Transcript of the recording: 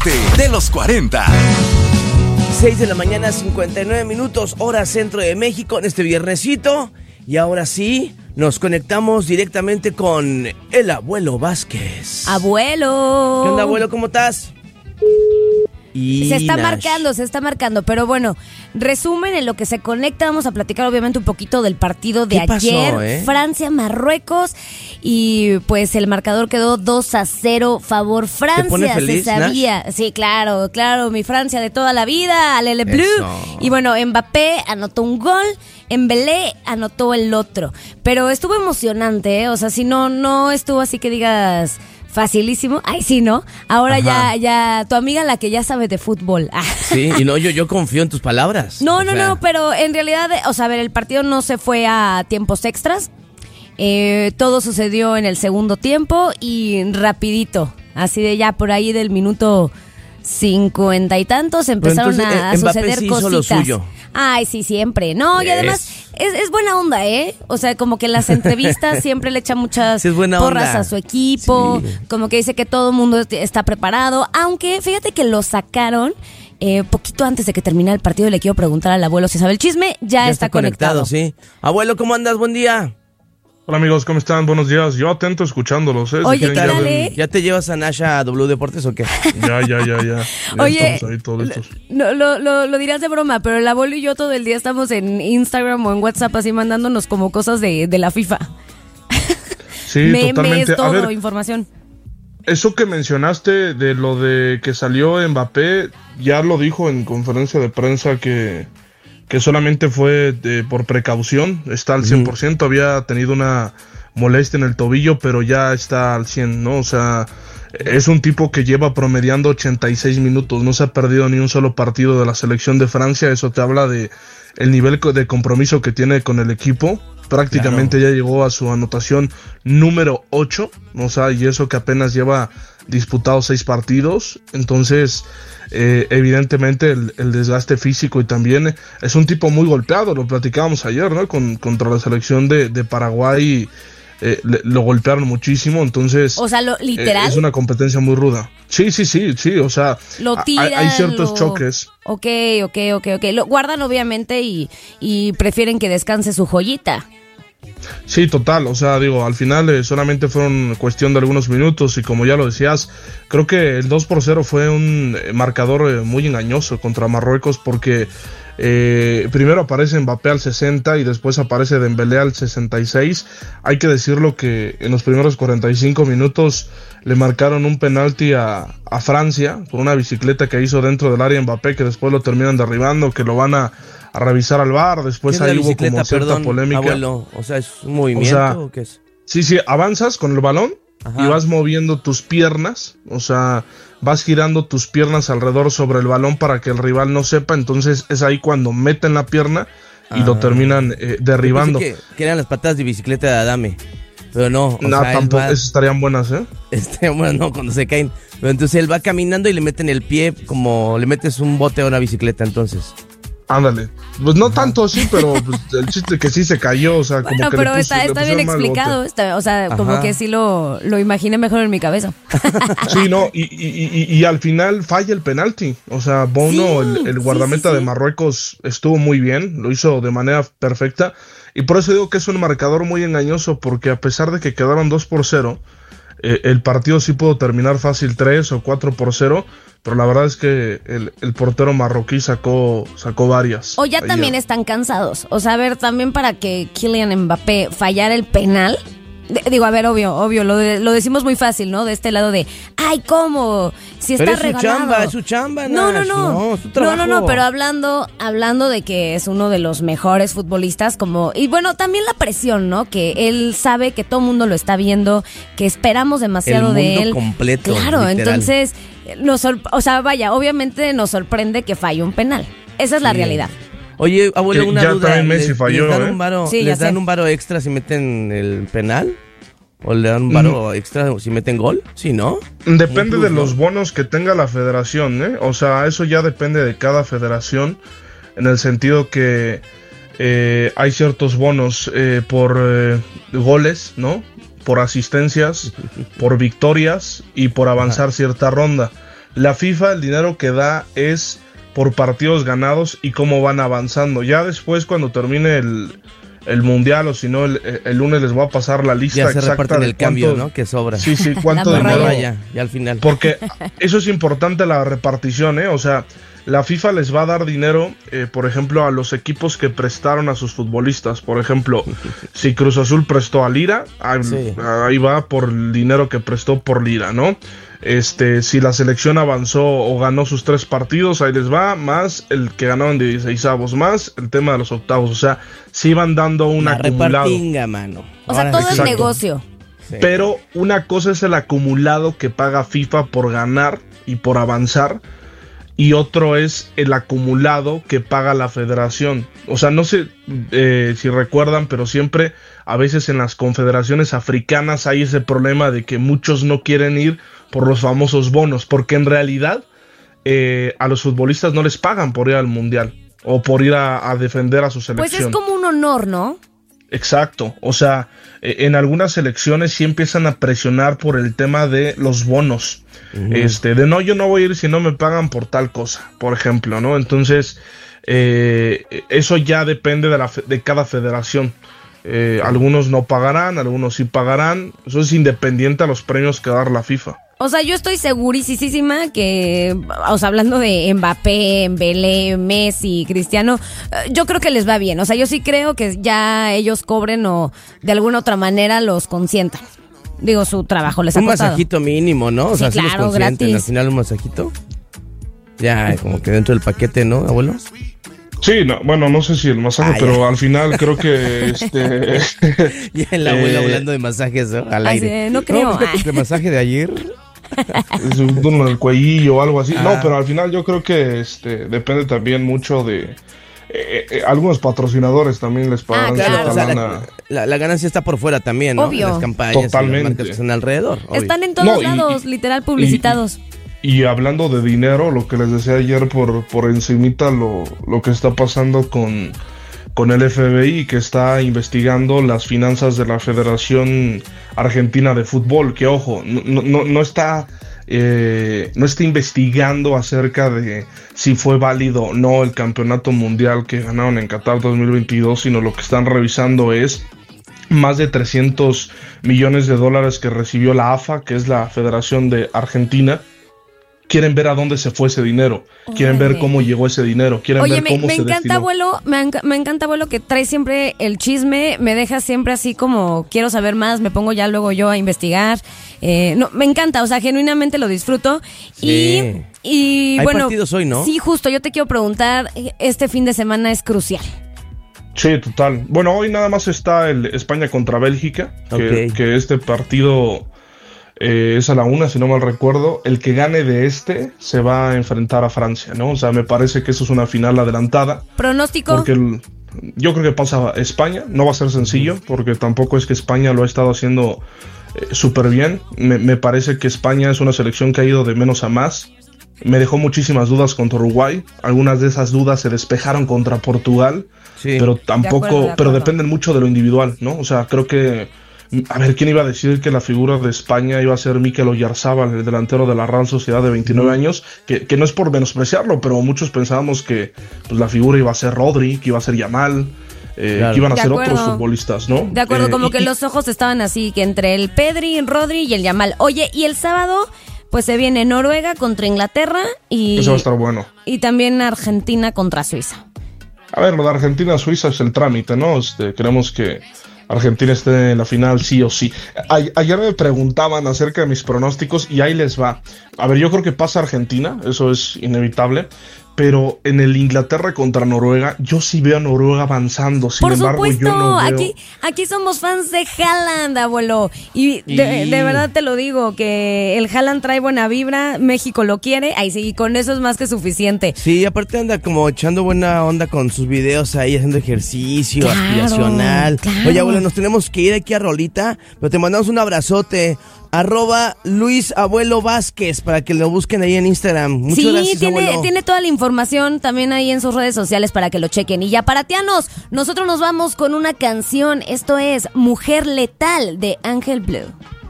De los 40. 6 de la mañana, 59 minutos, hora centro de México, en este viernesito. Y ahora sí, nos conectamos directamente con el abuelo Vázquez. ¡Abuelo! ¿Qué onda, abuelo? ¿Cómo estás? Se está marcando, pero bueno, resumen en lo que se conecta, vamos a platicar obviamente un poquito del partido de ayer, pasó, Francia-Marruecos, y pues el marcador quedó 2-0 favor Francia. ¿Te pone feliz, se sabía, Nash? Sí, claro, mi Francia de toda la vida, Alele Bleu. Y bueno, Mbappé anotó un gol, Dembélé anotó el otro, pero estuvo emocionante, o sea, si no estuvo así que digas facilísimo. Ay, sí, ¿no? Ahora ya, tu amiga la que ya sabe de fútbol. Sí, y no, yo confío en tus palabras. No, pero en realidad, o sea, a ver, el partido no se fue a tiempos extras. Todo sucedió en el segundo tiempo y rapidito. Así de ya por ahí del minuto 50 y tantos empezaron a suceder sí cositas. hizo lo suyo. Ay, sí, siempre. No, y además es buena onda, ¿eh? O sea, como que en las entrevistas siempre le echa muchas porras a su equipo, como que dice que todo el mundo está preparado, aunque fíjate que lo sacaron poquito antes de que terminara el partido. Le quiero preguntar al abuelo si sabe el chisme. Ya está conectado. Sí. Abuelo, ¿cómo andas? Buen día. Hola amigos, ¿cómo están? Buenos días. Yo atento escuchándolos. Oye, ¿qué tal, ¿Ya te llevas a Nasha a W Deportes o qué? Ya. Oye, estamos ahí todos listos. Lo dirás de broma, pero el abuelo y yo todo el día estamos en Instagram o en WhatsApp así mandándonos como cosas de la FIFA. Sí, memes, totalmente. todo, A ver, información. eso que mencionaste de lo de que salió Mbappé, ya lo dijo en conferencia de prensa que solamente fue por precaución, está al 100%, había tenido una molestia en el tobillo, pero ya está al 100, ¿no? O sea, es un tipo que lleva promediando 86 minutos, no se ha perdido ni un solo partido de la selección de Francia, eso te habla de el nivel de compromiso que tiene con el equipo. Prácticamente ya llegó a su anotación número 8, o sea, y eso que apenas lleva disputado 6 partidos, entonces evidentemente el desgaste físico, y también es un tipo muy golpeado, lo platicábamos ayer, ¿no? Contra la selección de Paraguay, lo golpearon muchísimo, entonces o sea, literal es una competencia muy ruda. Sí, o sea, lo tiran, hay ciertos choques. Ok, lo guardan obviamente y prefieren que descanse su joyita. Sí, total, o sea, digo, al final solamente fueron cuestión de algunos minutos, y como ya lo decías, creo que el 2-0 fue un marcador muy engañoso contra Marruecos, porque primero aparece Mbappé al 60 y después aparece Dembélé al 66. Hay que decirlo que en los primeros 45 minutos le marcaron un penalti a Francia por una bicicleta que hizo dentro del área Mbappé, que después lo terminan derribando, que lo van a revisar al VAR. Después ahí hubo como cierta polémica. Abuelo, o sea, ¿es un movimiento o qué es? Sí, avanzas con el balón y vas moviendo tus piernas, o sea, vas girando tus piernas alrededor sobre el balón para que el rival no sepa, entonces es ahí cuando meten la pierna y lo terminan derribando. Yo pensé que eran las patadas de bicicleta de Adame, pero no. Tampoco, esas estarían buenas, ¿eh? Bueno, no, cuando se caen. Pero entonces él va caminando y le meten el pie como le metes un bote a una bicicleta, entonces. Ándale, pues no tanto así, pero pues, el chiste que sí se cayó, o sea, como que pero está bien explicado, o sea, como que sí lo imaginé mejor en mi cabeza. Sí, no, y al final falla el penalti, o sea, Bono, el guardameta de Marruecos, estuvo muy bien, lo hizo de manera perfecta, y por eso digo que es un marcador muy engañoso, porque a pesar de que quedaron 2-0, el partido sí pudo terminar fácil 3 o 4-0, pero la verdad es que el portero marroquí sacó varias. O ya también están cansados. O sea, a ver, también para que Kylian Mbappé fallara el penal. Digo, a ver, obvio, lo decimos muy fácil, ¿no? De este lado de, ay, ¿cómo? Si está regalado. Es su chamba, No, es su trabajo. No, pero hablando de que es uno de los mejores futbolistas, y bueno, también la presión, ¿no? Que él sabe que todo el mundo lo está viendo, que esperamos demasiado de él. El mundo completo. Claro, literal. Entonces, obviamente nos sorprende que falle un penal. Esa es la realidad. Oye, abuelo, una duda. También Messi falló, ¿Les dan un varo extra si meten el penal? ¿O le dan un varo extra si meten gol? Sí, ¿no? Depende de los bonos que tenga la federación, ¿eh? O sea, eso ya depende de cada federación, en el sentido que hay ciertos bonos por goles, ¿no? Por asistencias, por victorias y por avanzar cierta ronda. La FIFA, el dinero que da es por partidos ganados y cómo van avanzando. Ya después, cuando termine el mundial, o si no, el lunes les voy a pasar la lista exacta. Ya se exacta reparten el cambio, ¿no? Que sobra. Sí, cuánto dinero. Ya al final. Porque eso es importante, la repartición, ¿eh? O sea, la FIFA les va a dar dinero, por ejemplo, a los equipos que prestaron a sus futbolistas. Por ejemplo, si Cruz Azul prestó a Lira, ahí va por el dinero que prestó por Lira, ¿no? Si la selección avanzó o ganó sus 3 partidos, ahí les va, más el que ganaron de 16avos, más el tema de los octavos. O sea, sí van dando un acumulado. Mano. O sea, todo es negocio. Sí. Pero una cosa es el acumulado que paga FIFA por ganar y por avanzar, y otro es el acumulado que paga la federación. O sea, no sé si recuerdan, pero siempre, a veces en las confederaciones africanas hay ese problema de que muchos no quieren ir por los famosos bonos, porque en realidad a los futbolistas no les pagan por ir al mundial o por ir a defender a su selección. Pues es como un honor, ¿no? Exacto, o sea, en algunas selecciones sí empiezan a presionar por el tema de los bonos, de no, yo no voy a ir si no me pagan por tal cosa, por ejemplo, ¿no? Entonces, eso ya depende de cada federación. Algunos no pagarán, algunos sí pagarán, eso es independiente a los premios que da la FIFA. O sea, yo estoy segurísima que, o sea, hablando de Mbappé, Embelé, Messi, Cristiano, yo creo que les va bien. O sea, yo sí creo que ya ellos cobren o de alguna otra manera los consientan. Digo, su trabajo les ha costado. Un masajito mínimo, ¿no? O sea, sí, claro, los consienten. gratis. Al final un masajito. Ya, como que dentro del paquete, ¿no, abuelo? Sí, no, bueno, no sé si el masaje, pero al final creo que Ya el abuelo hablando de masajes, ¿no? Al aire. No creo. ¿El masaje de ayer? Es un turno del cuellillo o algo así. No, pero al final yo creo que depende también mucho de algunos patrocinadores también les pagan claro, o sea, la ganancia está por fuera también, ¿no? Obvio. En las campañas. Totalmente. Y las marcas que están alrededor. Obvio. Están en todos lados, literal publicitados. Y hablando de dinero, lo que les decía ayer por encimita, lo que está pasando con el FBI, que está investigando las finanzas de la Federación Argentina de Fútbol, que ojo, no está investigando acerca de si fue válido o no el campeonato mundial que ganaron en Qatar 2022, sino lo que están revisando es más de 300 millones de dólares que recibió la AFA, que es la Federación de Argentina. Quieren ver a dónde se fue ese dinero. Quieren ver cómo llegó ese dinero. Quieren ver cómo se destinó. Abuelo, me encanta, abuelo, que trae siempre el chisme. Me deja siempre así como quiero saber más. Me pongo ya luego yo a investigar. No, me encanta, o sea, genuinamente lo disfruto. Sí. Y hay bueno, partidos hoy, ¿no? Sí, justo. Yo te quiero preguntar, este fin de semana es crucial. Sí, total. Bueno, hoy nada más está el España contra Bélgica. Que este partido... es a la 1, si no mal recuerdo. El que gane de se va a enfrentar a Francia, ¿no? O sea, me parece que eso es una final adelantada. ¿Pronóstico? Porque yo creo que pasa España. No va a ser sencillo, porque tampoco es que España lo ha estado haciendo súper bien. Me parece que España es una selección que ha ido de menos a más. Me dejó muchísimas dudas contra Uruguay. Algunas de esas dudas se despejaron contra Portugal. Sí. Pero tampoco, de acuerdo. Pero dependen mucho de lo individual, ¿no? O sea, creo que... A ver, ¿quién iba a decir que la figura de España iba a ser Mikel Oyarzábal, el delantero de la Real Sociedad de 29 años? Que no es por menospreciarlo, pero muchos pensábamos que pues, la figura iba a ser Rodri, que iba a ser Yamal, que iban a ser otros futbolistas, ¿no? De acuerdo, como que los ojos estaban así, que entre el Pedri, Rodri y el Yamal. Oye, y el sábado, pues se viene Noruega contra Inglaterra y... Eso va a estar bueno. Y también Argentina contra Suiza. A ver, lo de Argentina-Suiza es el trámite, ¿no? Queremos que Argentina esté en la final sí o sí. Ayer me preguntaban acerca de mis pronósticos y ahí les va. A ver, yo creo que pasa Argentina, eso es inevitable. Pero en el Inglaterra contra Noruega, yo sí veo a Noruega avanzando. Sin embargo, supuesto, yo no veo... aquí somos fans de Haaland, abuelo. Y de verdad te lo digo, que el Haaland trae buena vibra, México lo quiere, ahí sí, y con eso es más que suficiente. Sí, aparte anda como echando buena onda con sus videos ahí, haciendo ejercicio, aspiracional. Claro. Oye, abuelo, nos tenemos que ir aquí a Rolita, pero te mandamos un abrazote. @Luis Abuelo Vázquez para que lo busquen ahí en Instagram. Muchas gracias, abuelo. Tiene toda la información también ahí en sus redes sociales para que lo chequen. Y ya para tianos, nosotros nos vamos con una canción. Esto es Mujer Letal de Ángel Blue.